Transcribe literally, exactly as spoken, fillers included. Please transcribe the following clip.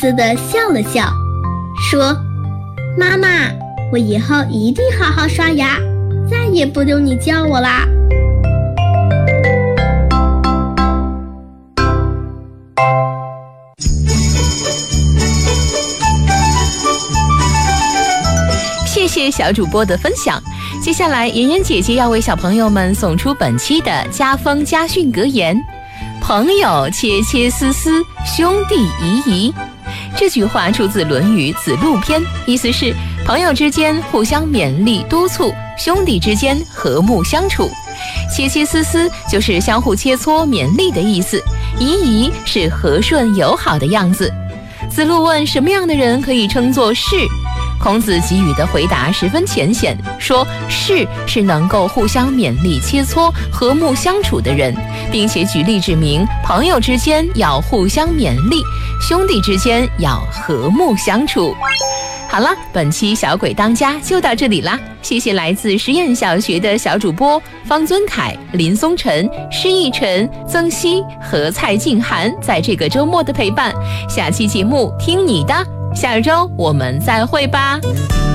思地笑了笑，说：妈妈，我以后一定好好刷牙，再也不用你叫我啦。 谢谢小主播的分享。接下来妍妍姐姐要为小朋友们送出本期的家风家训格言：朋友切切丝丝，兄弟仪仪。这句话出自《论语·子路篇》，意思是朋友之间互相勉励督促，兄弟之间和睦相处。切切丝丝就是相互切磋勉励的意思，仪仪是和顺友好的样子。子路问什么样的人可以称作士？孔子给予的回答十分浅显，说士是能够互相勉励切磋、和睦相处的人，并且举例指明朋友之间要互相勉励，兄弟之间要和睦相处。好了，本期小鬼当家就到这里啦，谢谢来自实验小学的小主播方尊凯、林松晨、施逸晨、曾希和蔡静涵在这个周末的陪伴。下期节目听你的，下周我们再会吧。